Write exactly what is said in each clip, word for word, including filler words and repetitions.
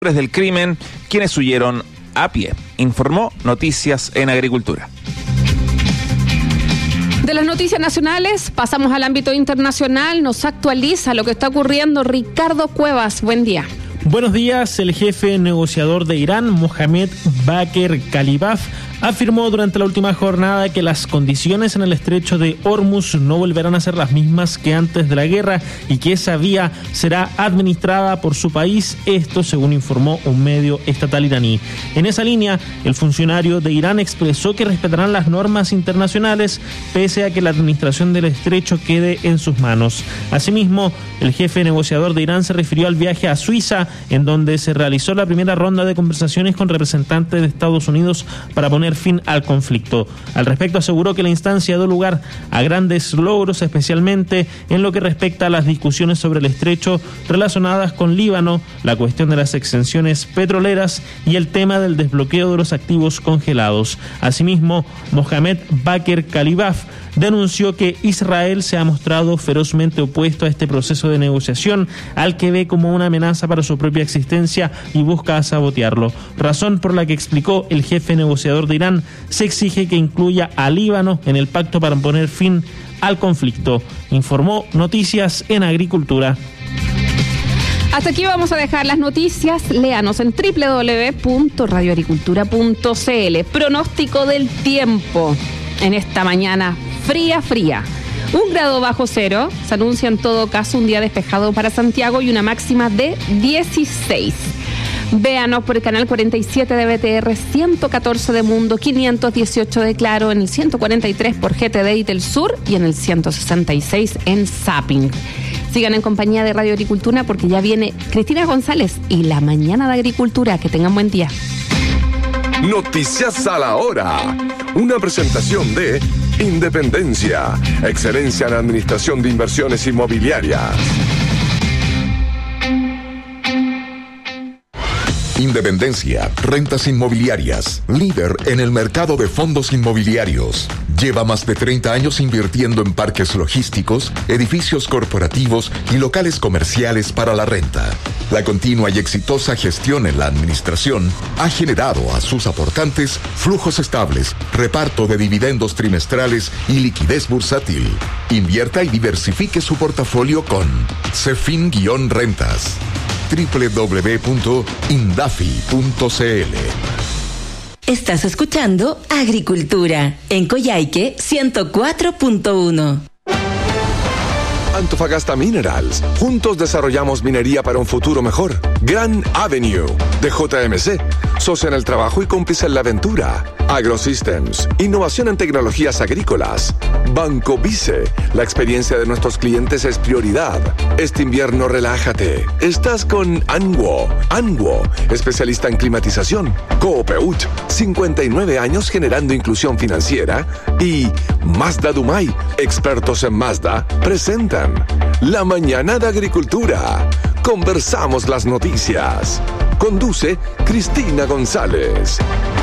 del crimen, quienes huyeron a pie, informó Noticias en Agricultura. De las noticias nacionales, pasamos al ámbito internacional. Nos actualiza lo que está ocurriendo Ricardo Cuevas. Buen día. Buenos días. El jefe negociador de Irán, Mohamed Baker Khalibaf, afirmó durante la última jornada que las condiciones en el estrecho de Hormuz no volverán a ser las mismas que antes de la guerra y que esa vía será administrada por su país, esto según informó un medio estatal iraní. En esa línea, el funcionario de Irán expresó que respetarán las normas internacionales pese a que la administración del estrecho quede en sus manos. Asimismo, el jefe negociador de Irán se refirió al viaje a Suiza, en donde se realizó la primera ronda de conversaciones con representantes de Estados Unidos para poner fin al conflicto. Al respecto, aseguró que la instancia dio lugar a grandes logros, especialmente en lo que respecta a las discusiones sobre el estrecho relacionadas con Líbano, la cuestión de las exenciones petroleras y el tema del desbloqueo de los activos congelados. Asimismo, Mohamed Baker Khalibaf denunció que Israel se ha mostrado ferozmente opuesto a este proceso de negociación, al que ve como una amenaza para su propia existencia y busca sabotearlo, razón por la que, explicó el jefe negociador de Irán, se exige que incluya a Líbano en el pacto para poner fin al conflicto, informó Noticias en Agricultura. Hasta aquí vamos a dejar las noticias. Léanos en doble u doble u doble u punto radio agricultura punto c l. Pronóstico del tiempo en esta mañana fría, fría. Un grado bajo cero. Se anuncia en todo caso un día despejado para Santiago y una máxima de dieciséis. Véanos por el canal cuarenta y siete de B T R, ciento catorce de Mundo, quinientos dieciocho de Claro, en el ciento cuarenta y tres por G T D y Del Sur y en el ciento sesenta y seis en Zapping. Sigan en compañía de Radio Agricultura porque ya viene Cristina González y la mañana de Agricultura. Que tengan buen día. Noticias a la hora. Una presentación de Independencia, excelencia en administración de inversiones inmobiliarias. Independencia, rentas inmobiliarias, líder en el mercado de fondos inmobiliarios. Lleva más de treinta años invirtiendo en parques logísticos, edificios corporativos y locales comerciales para la renta. La continua y exitosa gestión en la administración ha generado a sus aportantes flujos estables, reparto de dividendos trimestrales y liquidez bursátil. Invierta y diversifique su portafolio con Cefin-Rentas. doble u doble u doble u punto indafi punto c l. Estás escuchando Agricultura en Coyhaique ciento cuatro punto uno. Antofagasta Minerals. Juntos desarrollamos minería para un futuro mejor. Grand Avenue de J M C. Socia en el trabajo y cómplice en la aventura. AgroSystems. Innovación en tecnologías agrícolas. Banco Vice. La experiencia de nuestros clientes es prioridad. Este invierno relájate. Estás con Anwo. Anwo. Especialista en climatización. Coopeut. cincuenta y nueve años generando inclusión financiera. Y Mazda Dumay. Expertos en Mazda. Presentan La Mañana de Agricultura. Conversamos las noticias. Conduce Cristina González.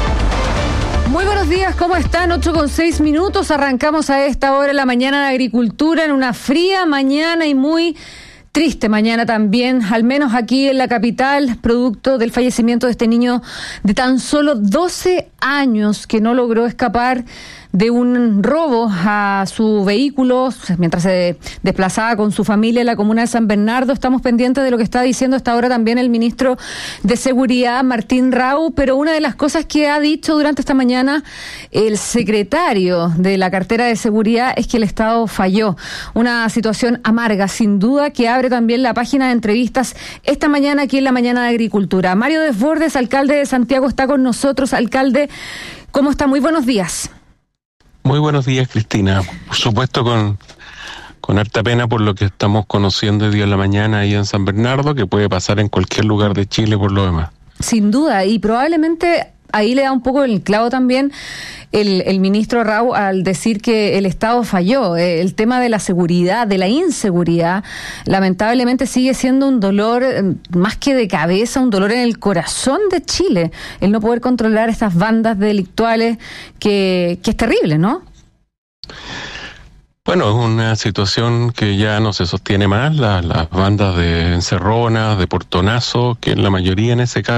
Muy buenos días, ¿cómo están? ocho con seis minutos. Arrancamos a esta hora la Mañana de Agricultura en una fría mañana y muy triste mañana también, al menos aquí en la capital, producto del fallecimiento de este niño de tan solo doce años que no logró escapar de un robo a su vehículo mientras se desplazaba con su familia en la comuna de San Bernardo. Estamos pendientes de lo que está diciendo hasta ahora también el ministro de Seguridad, Martín Rau, pero una de las cosas que ha dicho durante esta mañana el secretario de la cartera de Seguridad es que el Estado falló. Una situación amarga, sin duda, que abre también la página de entrevistas esta mañana aquí en la Mañana de Agricultura. Mario Desbordes, alcalde de Santiago, está con nosotros. Alcalde, ¿cómo está? Muy buenos días. Muy buenos días, Cristina. Por supuesto, con, con harta pena por lo que estamos conociendo hoy día en la mañana ahí en San Bernardo, que puede pasar en cualquier lugar de Chile por lo demás. Sin duda, y probablemente ahí le da un poco el clavo también el, el ministro Rau al decir que el Estado falló. El tema de la seguridad, de la inseguridad, lamentablemente sigue siendo un dolor más que de cabeza, un dolor en el corazón de Chile, el no poder controlar estas bandas delictuales que, que es terrible, ¿no? Bueno, es una situación que ya no se sostiene más, la, las bandas de encerronas, de portonazo, que en la mayoría en ese caso